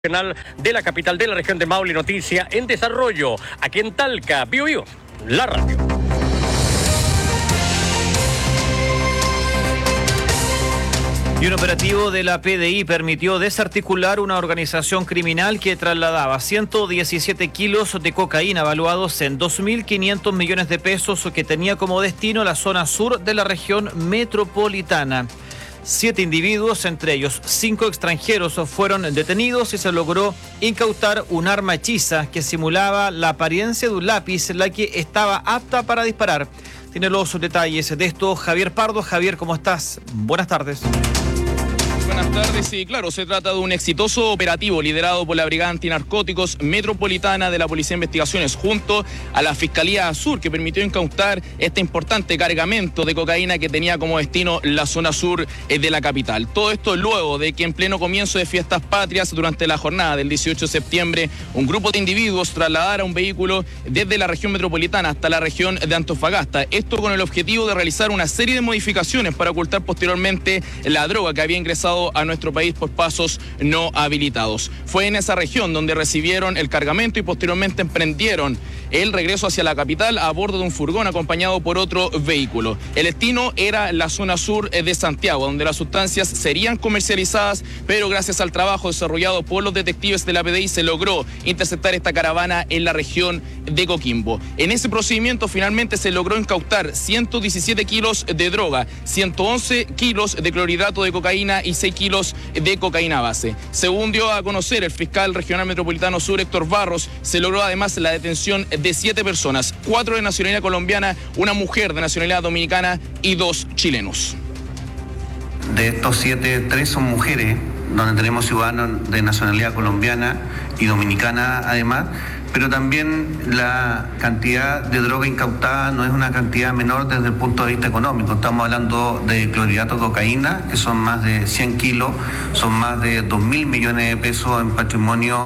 de la capital de la región de Maule, noticia en desarrollo, aquí en Talca, Bio, la radio. Y un operativo de la PDI permitió desarticular una organización criminal que trasladaba 117 kilos de cocaína valuados en 2.500 millones de pesos que tenía como destino la zona sur de la región metropolitana. 7 individuos, entre ellos 5 extranjeros, fueron detenidos y se logró incautar un arma hechiza que simulaba la apariencia de un lápiz, la que estaba apta para disparar. Tiene los detalles de esto Javier Pardo. Javier, ¿cómo estás? Buenas tardes. Buenas tardes, sí, claro, se trata de un exitoso operativo liderado por la Brigada Antinarcóticos Metropolitana de la Policía de Investigaciones junto a la Fiscalía Sur, que permitió incautar este importante cargamento de cocaína que tenía como destino la zona sur de la capital. Todo esto luego de que en pleno comienzo de fiestas patrias durante la jornada del 18 de septiembre, un grupo de individuos trasladara un vehículo desde la región metropolitana hasta la región de Antofagasta. Esto con el objetivo de realizar una serie de modificaciones para ocultar posteriormente la droga que había ingresado a nuestro país por pasos no habilitados. Fue en esa región donde recibieron el cargamento y posteriormente emprendieron el regreso hacia la capital a bordo de un furgón acompañado por otro vehículo. El destino era la zona sur de Santiago, donde las sustancias serían comercializadas, pero gracias al trabajo desarrollado por los detectives de la PDI se logró interceptar esta caravana en la región de Coquimbo. En ese procedimiento finalmente se logró incautar 117 kilos de droga, 111 kilos de clorhidrato de cocaína y 6 kilos de cocaína base. Según dio a conocer el fiscal regional metropolitano sur, Héctor Barros, se logró además la detención de 7 personas, 4 de nacionalidad colombiana, una mujer de nacionalidad dominicana y 2 chilenos. De estos 7, 3 son mujeres, donde tenemos ciudadanos de nacionalidad colombiana y dominicana además, pero también la cantidad de droga incautada no es una cantidad menor desde el punto de vista económico. Estamos hablando de clorhidrato de cocaína, que son más de 100 kilos, son más de 2.000 millones de pesos en patrimonio.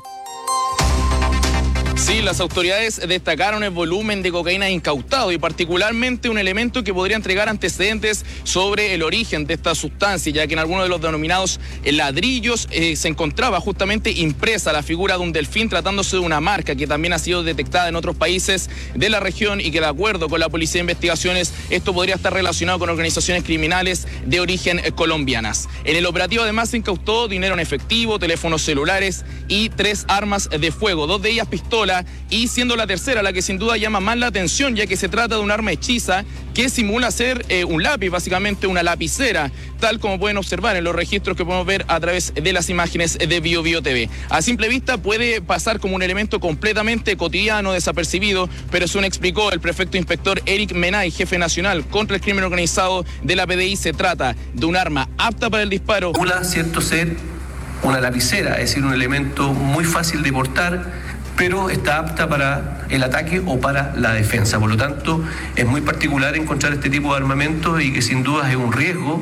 Sí, las autoridades destacaron el volumen de cocaína incautado y particularmente un elemento que podría entregar antecedentes sobre el origen de esta sustancia, ya que en algunos de los denominados ladrillos se encontraba justamente impresa la figura de un delfín, tratándose de una marca que también ha sido detectada en otros países de la región y que, de acuerdo con la Policía de Investigaciones, esto podría estar relacionado con organizaciones criminales de origen colombianas. En el operativo además se incautó dinero en efectivo, teléfonos celulares y 3 armas de fuego, 2 de ellas pistolas, y siendo la tercera la que sin duda llama más la atención, ya que se trata de un arma hechiza que simula ser un lápiz, básicamente una lapicera, tal como pueden observar en los registros que podemos ver a través de las imágenes de Bio TV. A simple vista puede pasar como un elemento completamente cotidiano, desapercibido, pero según explicó el prefecto inspector Eric Menay, jefe nacional contra el crimen organizado de la PDI, se trata de un arma apta para el disparo. Cierto ser una lapicera, es decir, un elemento muy fácil de portar, pero está apta para el ataque o para la defensa. Por lo tanto, es muy particular encontrar este tipo de armamento y que sin duda es un riesgo.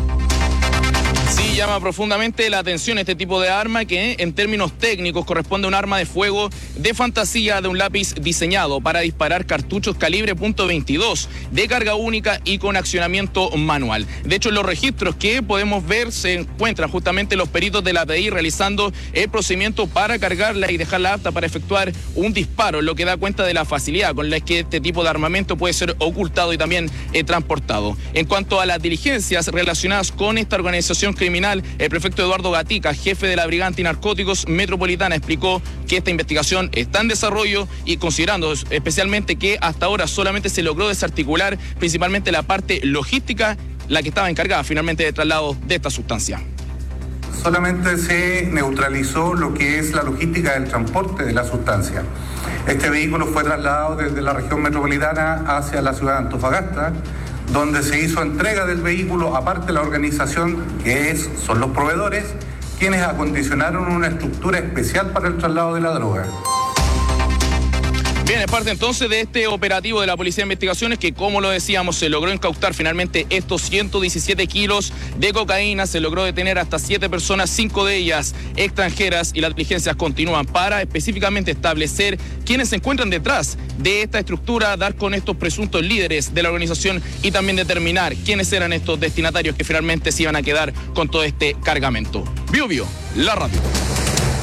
Sí, llama profundamente la atención este tipo de arma que en términos técnicos corresponde a un arma de fuego de fantasía de un lápiz diseñado para disparar cartuchos calibre .22 de carga única y con accionamiento manual. De hecho, en los registros que podemos ver se encuentran justamente los peritos de la PDI realizando el procedimiento para cargarla y dejarla apta para efectuar un disparo, lo que da cuenta de la facilidad con la que este tipo de armamento puede ser ocultado y también transportado. En cuanto a las diligencias relacionadas con esta organización criminal, el prefecto Eduardo Gatica, jefe de la Brigada Antinarcóticos Metropolitana, explicó que esta investigación está en desarrollo y considerando especialmente que hasta ahora solamente se logró desarticular principalmente la parte logística, la que estaba encargada finalmente de traslado de esta sustancia. Solamente se neutralizó lo que es la logística del transporte de la sustancia. Este vehículo fue trasladado desde la región metropolitana hacia la ciudad de Antofagasta, donde se hizo entrega del vehículo, aparte de la organización son los proveedores, quienes acondicionaron una estructura especial para el traslado de la droga. Bien, es parte entonces de este operativo de la Policía de Investigaciones que, como lo decíamos, se logró incautar finalmente estos 117 kilos de cocaína, se logró detener hasta 7 personas, 5 de ellas extranjeras, y las diligencias continúan para específicamente establecer quiénes se encuentran detrás de esta estructura, dar con estos presuntos líderes de la organización y también determinar quiénes eran estos destinatarios que finalmente se iban a quedar con todo este cargamento. Bio, la radio.